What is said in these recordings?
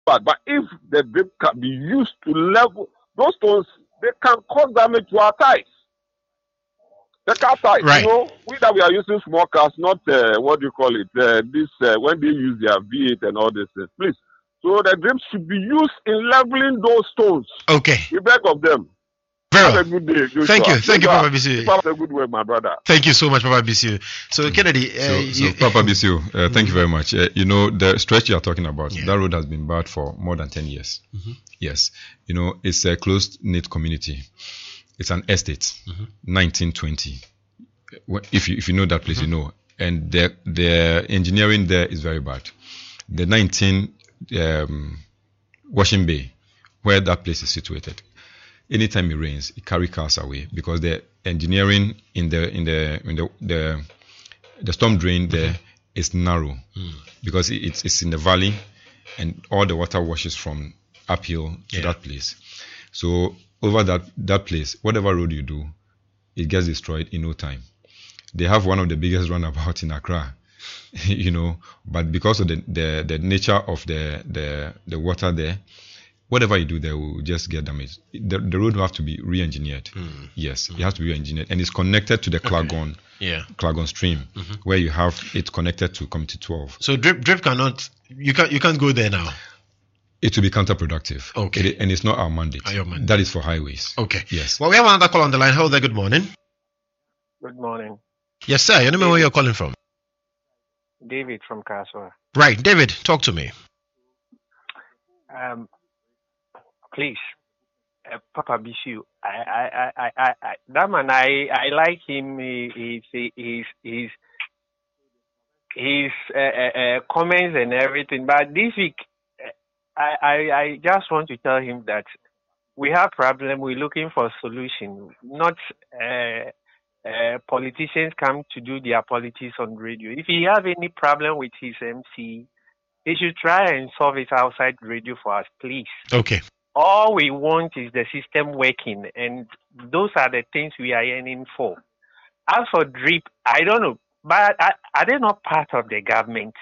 But if the drip can be used to level those stones, they can cause damage to our tires. The car tires, right. we that we are using small cars, not what do you call it? When they use their V8 and all this, please. So the drips should be used in leveling those stones. Okay. We beg of them. Very Have well. a good day, Joshua. Thank you, Papa Bisu. Have a good work, my brother. Thank you so much, Papa Bisu. So Kennedy, so Papa Bisu, thank you very much. The stretch you are talking about, that road has been barred for more than 10 years. Mm-hmm. Yes, it's a closed-knit community. It's an estate, 1920. If you know that place, and the engineering there is very bad. The 19 Washing Bay, where that place is situated. Anytime it rains, it carries cars away because the engineering in the storm drain there is narrow because it's in the valley, and all the water washes from uphill to that place. So over that place, whatever road you do, it gets destroyed in no time. They have one of the biggest runabouts in Accra, but because of the nature of the water there. Whatever you do there will just get damaged. The road will have to be re-engineered. Yes, it has to be re-engineered. And it's connected to the Clagon stream, where you have it connected to Committee 12. So drip cannot, you can't go there now? It will be counterproductive. Okay. And it's not our mandate. That is for highways. Okay. Yes. Well, we have another call on the line. Hello there, good morning. Good morning. Yes, sir. Your name and where you're calling from? David from Kaswa. Right. David, talk to me. Please, Papa Bisu, that man, I like him. His comments and everything. But this week, I just want to tell him that we have problem. We're looking for a solution. Not politicians come to do their politics on radio. If he have any problem with his MC, he should try and solve it outside radio for us, please. Okay. All we want is the system working, and those are the things we are yearning for. As for drip, I don't know, but are they not part of the government?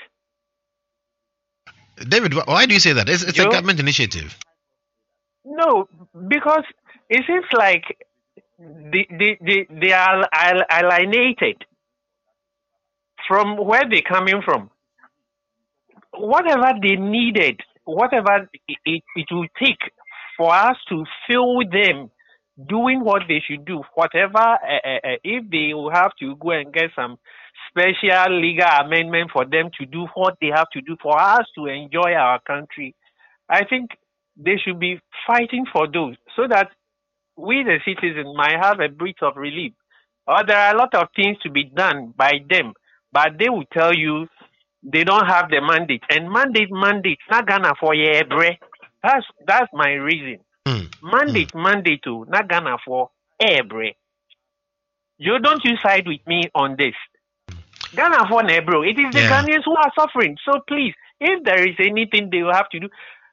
David, why do you say that? It's a government initiative. No, because it seems like they are alienated from where they're coming from. Whatever they needed, whatever it will take for us to feel them doing what they should do, whatever, if they will have to go and get some special legal amendment for them to do what they have to do for us to enjoy our country, I think they should be fighting for those so that we, the citizens, might have a breath of relief. Or there are a lot of things to be done by them, but they will tell you they don't have the mandate. And mandate, not gonna for your bre. That's my reason. Mandate, not gonna for bre. You don't side with me on this. Ghana for bro. It is the Ghanaians who are suffering. So please, if there is anything they will have to do,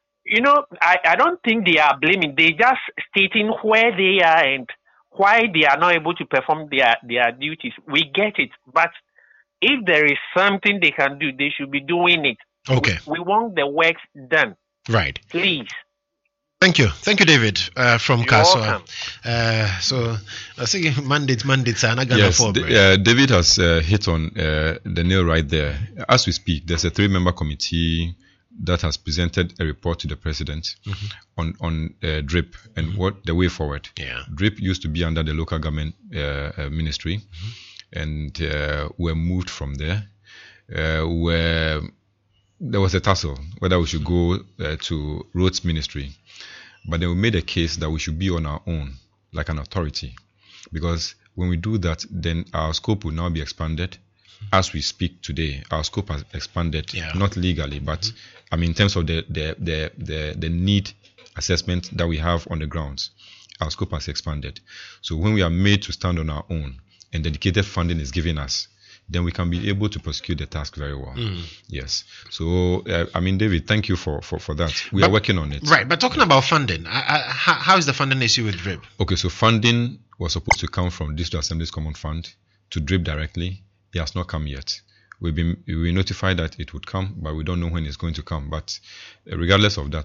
I don't think they are blaming. They just stating where they are and why they are not able to perform their duties. We get it, but if there is something they can do, they should be doing it. Okay. We want the work done. Right. Please. Thank you, David, from Kaswa. So I think mandates are not gonna fall. David has hit on the nail right there. As we speak, there's a 3-member committee that has presented a report to the president on DRIP and what the way forward. Yeah. DRIP used to be under the local government ministry, and we're moved from there. Where there was a tussle whether we should go to roads ministry, but then we made a case that we should be on our own, like an authority, because when we do that, then our scope will now be expanded. As we speak today, our scope has expanded, not legally, but I mean in terms of the need assessment that we have on the grounds, our scope has expanded. So when we are made to stand on our own and dedicated funding is given us, then we can be able to prosecute the task very well. Yes. So, David, thank you for that. We are working on it. Right. But talking about funding, how is the funding issue with DRIP? Okay, so funding was supposed to come from District Assembly's Common Fund to DRIP directly. It has not come yet. we notified that it would come, but we don't know when it's going to come. But regardless of that,